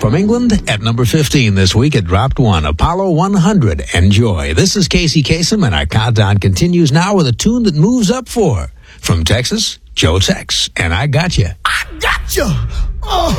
From England, at number 15 this week, it dropped one. Apollo 100. Enjoy. This is Casey Kasem, and our countdown continues now with a tune that moves up 4. From Texas, Joe Tex, and I Got You. I got you.